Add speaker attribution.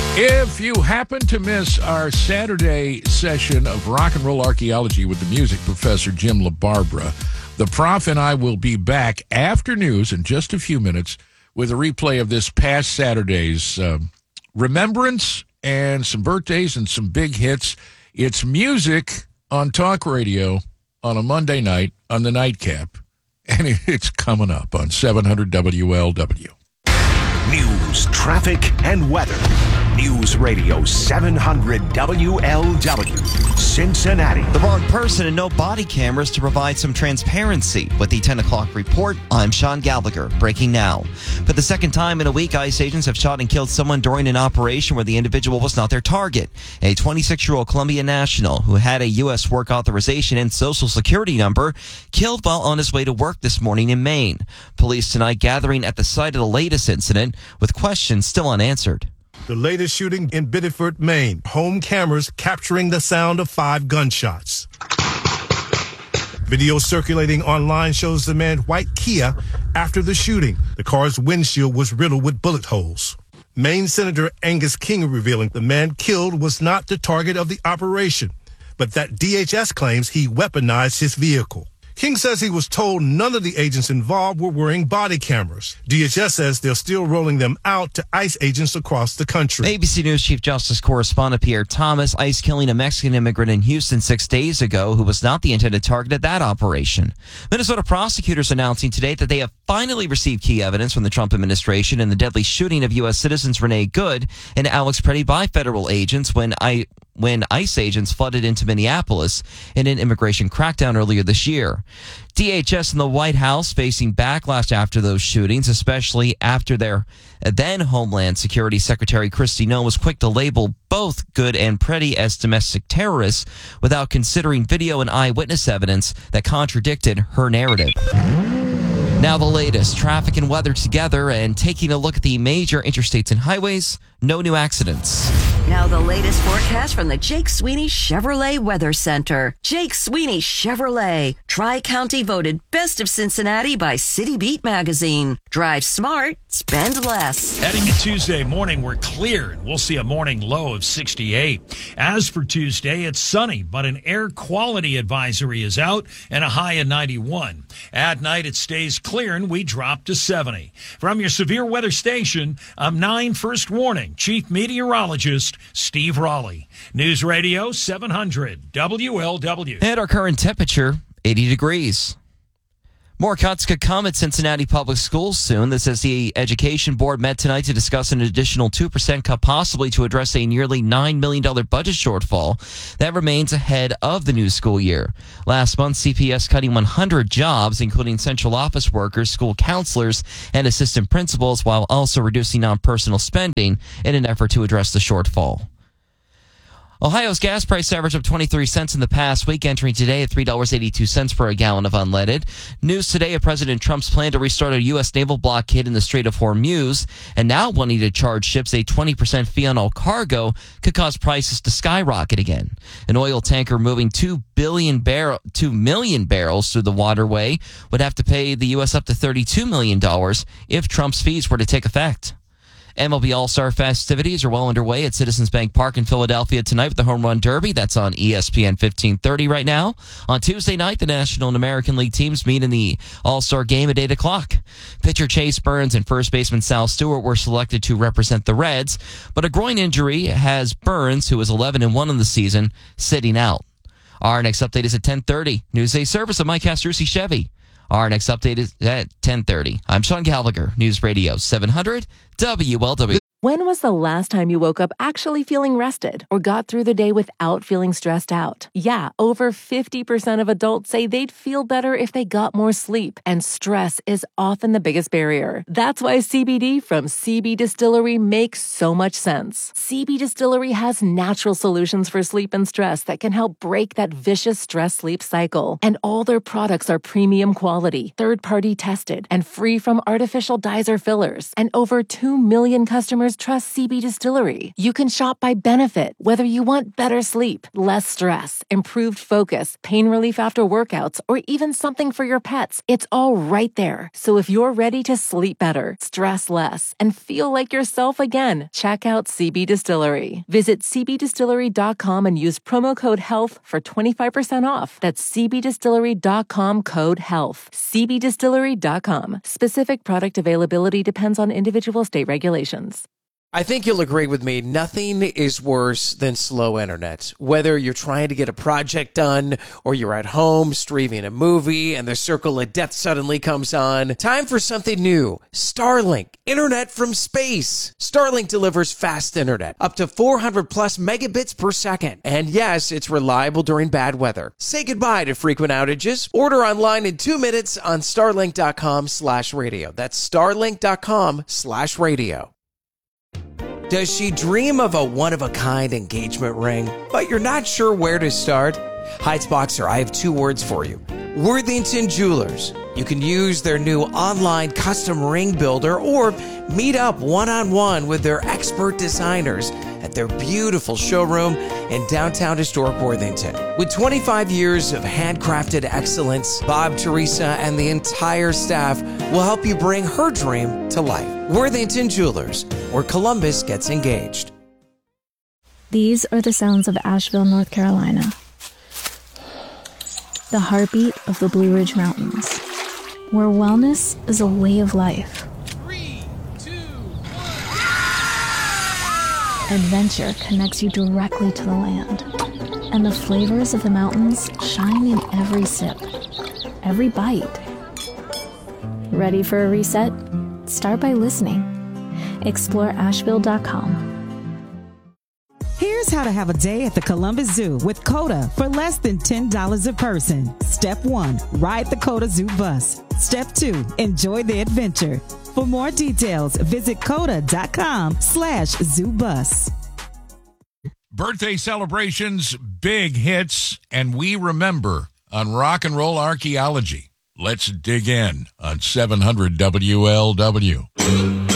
Speaker 1: If you happen to miss our Saturday session of Rock and Roll Archaeology with the music professor Jim LaBarbera, the prof and I will be back after news in just a few minutes with a replay of this past Saturday's remembrance and some birthdays and some big hits. It's music on talk radio on a Monday night on the nightcap, and it's coming up on 700 WLW.
Speaker 2: News, traffic, and weather. News Radio 700 WLW, Cincinnati.
Speaker 3: The wrong person and no body cameras to provide some transparency. With the 10 o'clock report, I'm Sean Gallagher. Breaking now. For the second time in a week, ICE agents have shot and killed someone during an operation where the individual was not their target. A 26-year-old Colombian national who had a U.S. work authorization and social security number killed while on his way to work this morning in Maine. Police tonight gathering at the site of the latest incident with questions still unanswered.
Speaker 4: The latest shooting in Biddeford, Maine. Home cameras capturing the sound of 5 gunshots. Video circulating online shows the man white Kia after the shooting. The car's windshield was riddled with bullet holes. Maine Senator Angus King revealing the man killed was not the target of the operation, but that DHS claims he weaponized his vehicle. King says he was told none of the agents involved were wearing body cameras. DHS says they're still rolling them out to ICE agents across the country.
Speaker 3: ABC News Chief Justice correspondent Pierre Thomas, ICE killing a Mexican immigrant in Houston 6 days ago who was not the intended target of that operation. Minnesota prosecutors announcing today that they have finally received key evidence from the Trump administration in the deadly shooting of U.S. citizens Renee Good and Alex Preddy by federal agents when ICE agents flooded into Minneapolis in an immigration crackdown earlier this year. DHS and the White House facing backlash after those shootings, especially after their then Homeland Security Secretary Kristi Noem was quick to label both Good and Preddy as domestic terrorists without considering video and eyewitness evidence that contradicted her narrative. Now the latest, traffic and weather together, and taking a look at the major interstates and highways, no new accidents.
Speaker 5: Now the latest forecast from the Jake Sweeney Chevrolet Weather Center. Jake Sweeney Chevrolet, Tri-County voted Best of Cincinnati by City Beat magazine. Drive smart, spend less.
Speaker 6: Heading to Tuesday morning, we're clear, and we'll see a morning low of 68. As for Tuesday, it's sunny, but an air quality advisory is out and a high of 91. At night, it stays clear, and we drop to 70. From your severe weather station, I'm 9 First Warning Chief Meteorologist Steve Raleigh. News Radio 700 WLW.
Speaker 3: And our current temperature, 80 degrees. More cuts could come at Cincinnati Public Schools soon. This as the Education Board met tonight to discuss an additional 2% cut, possibly to address a nearly $9 million budget shortfall that remains ahead of the new school year. Last month, CPS cutting 100 jobs, including central office workers, school counselors, and assistant principals, while also reducing non-personal spending in an effort to address the shortfall. Ohio's gas price averaged up 23 cents in the past week, entering today at $3.82 per gallon of unleaded. News today of President Trump's plan to restart a U.S. naval blockade in the Strait of Hormuz, and now wanting to charge ships a 20% fee on all cargo could cause prices to skyrocket again. An oil tanker moving 2 million barrels through the waterway would have to pay the U.S. up to $32 million if Trump's fees were to take effect. MLB All-Star festivities are well underway at Citizens Bank Park in Philadelphia tonight with the Home Run Derby. That's on ESPN 1530 right now. On Tuesday night, the National and American League teams meet in the All-Star game at 8 o'clock. Pitcher Chase Burns and first baseman Sal Stewart were selected to represent the Reds, but a groin injury has Burns, who is 11-1 in the season, sitting out. Our next update is at 10:30. Newsday service of Mike Castrucci Chevy. Our next update is at 10:30. I'm Sean Gallagher, News Radio 700 WLW.
Speaker 7: When was the last time you woke up actually feeling rested or got through the day without feeling stressed out? Yeah, over 50% of adults say they'd feel better if they got more sleep, and stress is often the biggest barrier. That's why CBD from CB Distillery makes so much sense. CB Distillery has natural solutions for sleep and stress that can help break that vicious stress-sleep cycle. And all their products are premium quality, third-party tested, and free from artificial dyes or fillers. And over 2 million customers customers trust CB Distillery. You can shop by benefit, whether you want better sleep, less stress, improved focus, pain relief after workouts, or even something for your pets. It's all right there. So if you're ready to sleep better, stress less, and feel like yourself again, check out CB Distillery. Visit cbdistillery.com and use promo code HEALTH for 25% off. That's cbdistillery.com code HEALTH. cbdistillery.com. Specific product availability depends on individual state regulations.
Speaker 8: I think you'll agree with me. Nothing is worse than slow internet. Whether you're trying to get a project done or you're at home streaming a movie and the circle of death suddenly comes on. Time for something new. Starlink. Internet from space. Starlink delivers fast internet. Up to 400 plus megabits per second. And yes, it's reliable during bad weather. Say goodbye to frequent outages. Order online in 2 minutes on starlink.com/radio. That's starlink.com/radio. Does she dream of a one-of-a-kind engagement ring, but you're not sure where to start? Heights Boxer, I have 2 words for you. Worthington Jewelers. You can use their new online custom ring builder or meet up one-on-one with their expert designers at their beautiful showroom in downtown historic Worthington. With 25 years of handcrafted excellence, Bob, Teresa, and the entire staff will help you bring her dream to life. Worthington Jewelers, where Columbus gets engaged.
Speaker 9: These are the sounds of Asheville, North Carolina. The heartbeat of the Blue Ridge Mountains, where wellness is a way of life.
Speaker 10: 3, 2, 1.
Speaker 9: Adventure connects you directly to the land, and the flavors of the mountains shine in every sip, every bite. Ready for a reset? Start by listening. Explore Asheville.com.
Speaker 11: Here's how to have a day at the Columbus Zoo with CODA for less than $10 a person. Step 1, ride the CODA Zoo bus. Step 2, enjoy the adventure. For more details, visit coda.com/zoobus.
Speaker 1: Birthday celebrations, big hits, and we remember on Rock and Roll Archaeology. Let's dig in on 700 WLW.